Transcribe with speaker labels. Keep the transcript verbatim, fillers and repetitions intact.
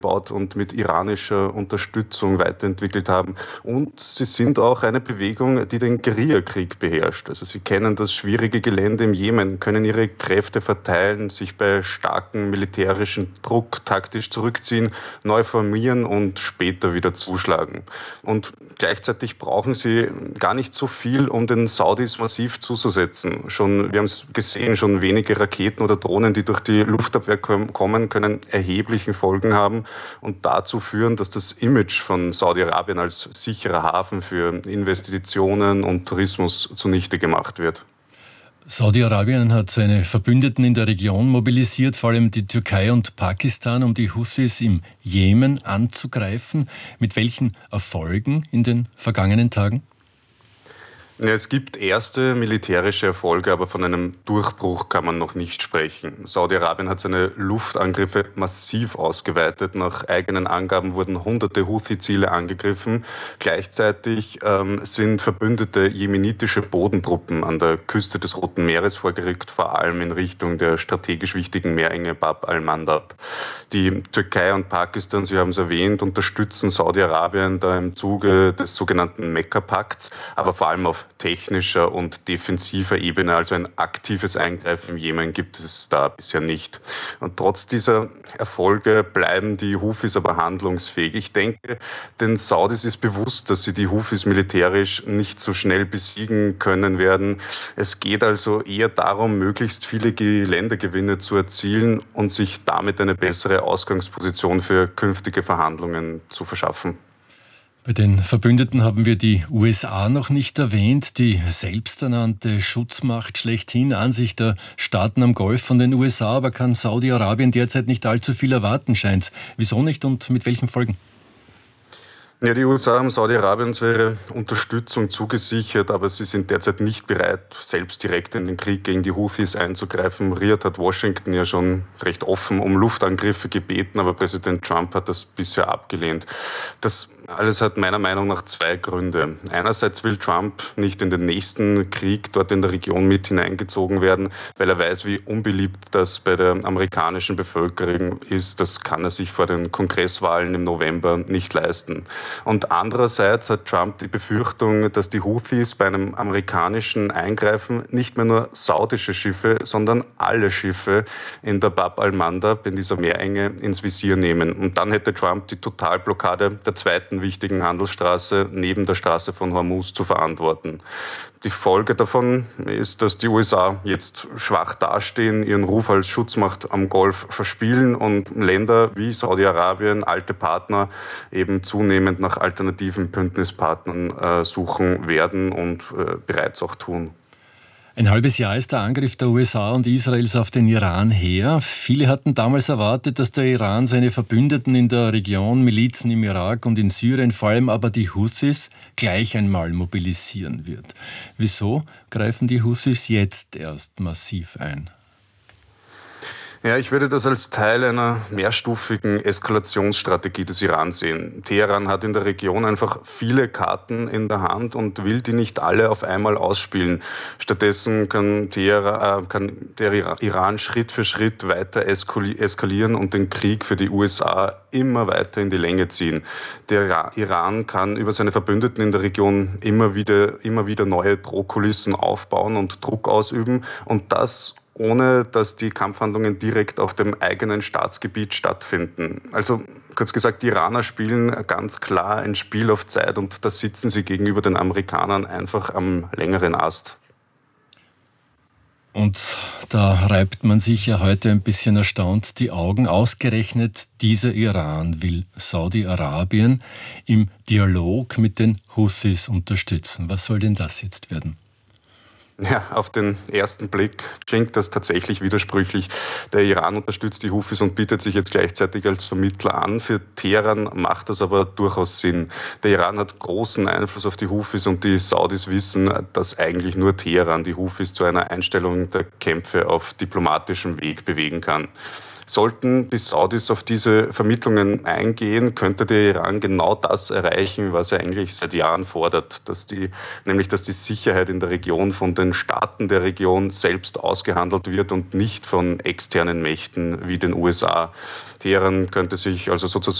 Speaker 1: aufgebaut und mit iranischer Unterstützung weiterentwickelt haben. Und sie sind auch eine Bewegung, die den Guerillakrieg beherrscht. Also sie kennen das schwierige Gelände im Jemen, können ihre Kräfte verteilen, sich bei starkem militärischen Druck taktisch zurückziehen, neu formieren und später wieder zuschlagen. Und gleichzeitig brauchen sie gar nicht so viel, um den Saudis massiv zuzusetzen. Schon, wir haben es gesehen, schon wenige Raketen oder Drohnen, die durch die Luftabwehr kommen, können erhebliche Folgen haben und dazu führen, dass das Image von Saudi-Arabien als sicherer Hafen für Investitionen und Tourismus zunichte gemacht wird.
Speaker 2: Saudi-Arabien hat seine Verbündeten in der Region mobilisiert, vor allem die Türkei und Pakistan, um die Houthis im Jemen anzugreifen. Mit welchen Erfolgen in den vergangenen Tagen?
Speaker 1: Ja, es gibt erste militärische Erfolge, aber von einem Durchbruch kann man noch nicht sprechen. Saudi-Arabien hat seine Luftangriffe massiv ausgeweitet. Nach eigenen Angaben wurden hunderte Houthi-Ziele angegriffen. Gleichzeitig ähm, sind verbündete jemenitische Bodentruppen an der Küste des Roten Meeres vorgerückt, vor allem in Richtung der strategisch wichtigen Meerenge Bab al-Mandab. Die Türkei und Pakistan, Sie haben es erwähnt, unterstützen Saudi-Arabien da im Zuge des sogenannten Mekka-Pakts, aber vor allem auf technischer und defensiver Ebene, also ein aktives Eingreifen im Jemen gibt es da bisher nicht. Und trotz dieser Erfolge bleiben die Houthis aber handlungsfähig. Ich denke, den Saudis ist bewusst, dass sie die Houthis militärisch nicht so schnell besiegen können werden. Es geht also eher darum, möglichst viele Geländegewinne zu erzielen und sich damit eine bessere Ausgangsposition für künftige Verhandlungen zu verschaffen.
Speaker 2: Bei den Verbündeten haben wir die U S A noch nicht erwähnt, die selbsternannte Schutzmacht schlechthin, Ansicht der Staaten am Golf. Von den U S A aber kann Saudi-Arabien derzeit nicht allzu viel erwarten, scheint's. Wieso nicht und mit welchen Folgen?
Speaker 1: Ja, die U S A haben Saudi-Arabien zwar ihre Unterstützung zugesichert, aber sie sind derzeit nicht bereit, selbst direkt in den Krieg gegen die Houthis einzugreifen. Riyadh hat Washington ja schon recht offen um Luftangriffe gebeten, aber Präsident Trump hat das bisher abgelehnt. Das alles hat meiner Meinung nach zwei Gründe. Einerseits will Trump nicht in den nächsten Krieg dort in der Region mit hineingezogen werden, weil er weiß, wie unbeliebt das bei der amerikanischen Bevölkerung ist. Das kann er sich vor den Kongresswahlen im November nicht leisten. Und andererseits hat Trump die Befürchtung, dass die Houthis bei einem amerikanischen Eingreifen nicht mehr nur saudische Schiffe, sondern alle Schiffe in der Bab al-Mandab, in dieser Meerenge, ins Visier nehmen. Und dann hätte Trump die Totalblockade der zweiten wichtigen Handelsstraße neben der Straße von Hormuz zu verantworten. Die Folge davon ist, dass die U S A jetzt schwach dastehen, ihren Ruf als Schutzmacht am Golf verspielen und Länder wie Saudi-Arabien, alte Partner, eben zunehmend nach alternativen Bündnispartnern äh, suchen werden und äh, bereits auch tun.
Speaker 2: Ein halbes Jahr ist der Angriff der U S A und Israels auf den Iran her. Viele hatten damals erwartet, dass der Iran seine Verbündeten in der Region, Milizen im Irak und in Syrien, vor allem aber die Houthis, gleich einmal mobilisieren wird. Wieso greifen die Houthis jetzt erst massiv ein?
Speaker 1: Ja, ich würde das als Teil einer mehrstufigen Eskalationsstrategie des Iran sehen. Teheran hat in der Region einfach viele Karten in der Hand und will die nicht alle auf einmal ausspielen. Stattdessen kann, Teheran, äh, kann der Iran Schritt für Schritt weiter eskalieren und den Krieg für die U S A immer weiter in die Länge ziehen. Der Iran kann über seine Verbündeten in der Region immer wieder, immer wieder neue Drohkulissen aufbauen und Druck ausüben und das ohne dass die Kampfhandlungen direkt auf dem eigenen Staatsgebiet stattfinden. Also kurz gesagt, die Iraner spielen ganz klar ein Spiel auf Zeit und da sitzen sie gegenüber den Amerikanern einfach am längeren Ast.
Speaker 2: Und da reibt man sich ja heute ein bisschen erstaunt die Augen. Ausgerechnet dieser Iran will Saudi-Arabien im Dialog mit den Houthis unterstützen. Was soll denn das jetzt werden?
Speaker 1: Ja, auf den ersten Blick klingt das tatsächlich widersprüchlich. Der Iran unterstützt die Houthis und bietet sich jetzt gleichzeitig als Vermittler an. Für Teheran macht das aber durchaus Sinn. Der Iran hat großen Einfluss auf die Houthis und die Saudis wissen, dass eigentlich nur Teheran die Houthis zu einer Einstellung der Kämpfe auf diplomatischem Weg bewegen kann. Sollten die Saudis auf diese Vermittlungen eingehen, könnte der Iran genau das erreichen, was er eigentlich seit Jahren fordert, dass die, nämlich dass die Sicherheit in der Region von den Staaten der Region selbst ausgehandelt wird und nicht von externen Mächten wie den U S A. Teheran könnte sich also sozusagen